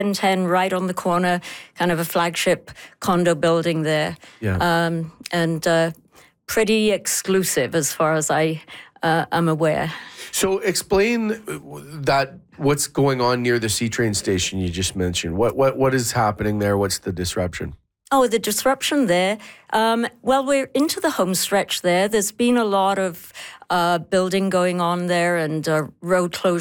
10 right on the corner, kind of a flagship condo building there. Yeah. And pretty exclusive as far as I am aware. So explain that, what's going on near the C train station you just mentioned. What is happening there? What's the disruption? Oh, the disruption there. Well, we're into the home stretch there. There's been a lot of building going on there and road closure